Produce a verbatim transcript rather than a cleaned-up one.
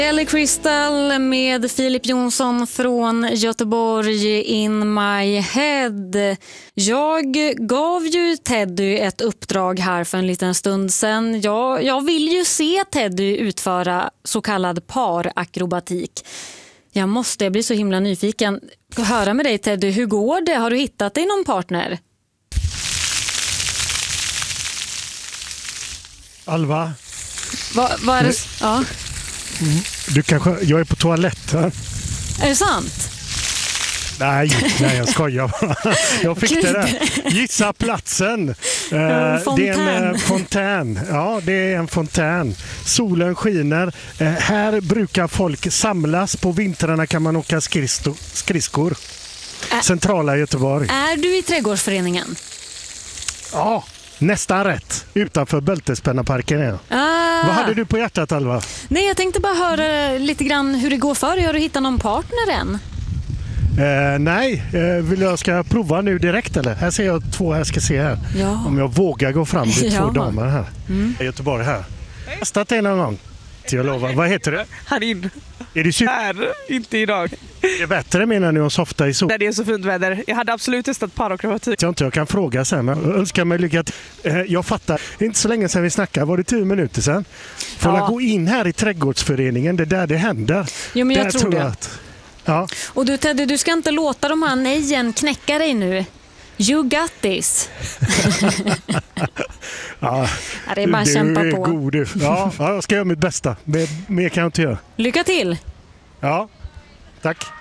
Ellie Crystal med Filip Jonsson från Göteborg, In My Head. Jag gav ju Teddy ett uppdrag här för en liten stund sedan. Jag, jag vill ju se Teddy utföra så kallad parakrobatik. Jag måste, jag blir så himla nyfiken. Höra med dig Teddy, hur går det? Har du hittat dig någon partner? Alva? Vad va är det? Ja. Du kanske, jag är på toaletten. Är det sant? Nej, nej jag skojar. Jag fick det där. Gissa platsen. Eh, det är en eh, fontän. Ja, det är en fontän. Solen skiner. Eh, här brukar folk samlas. På vintrarna kan man åka skridsko, skridskor. Ä Centrala Göteborg. Är du i trädgårdsföreningen? Ja, nästan rätt. Utanför Bältespännaparken är jag. Ah. Vad hade du på hjärtat, Alva? Nej, jag tänkte bara höra lite grann hur det går för dig. Har du hittat någon partner än? Eh, nej, eh, vill jag ska prova nu direkt eller? Här ser jag två, här ska se här. Ja. Om jag vågar gå fram, det är två Ja. damer här. Mm. I Göteborg här. Testat det någon gång? Jag lovar. Vad heter det? Harin. Är det super? Här, inte idag. Det är bättre menar ni att softa i sol? När det är så fint väder. Jag hade absolut testat parakrobatik. Jag inte, jag kan fråga sen, men jag önskar mig lycka till. Eh, jag fattar, det är inte så länge sedan vi snackade, var det tio minuter sedan? Får Ja. jag gå in här i trädgårdsföreningen, det är där det händer. Jo, men jag där tror det. jag att, ja. Och du Teddy, du ska inte låta de här nejen knäcka dig nu. You got this. Ja, Ja, det är bara att kämpa är på. God. Ja, ja, jag ska göra mitt bästa. Mer, mer kan jag inte göra. Lycka till! Ja, tack.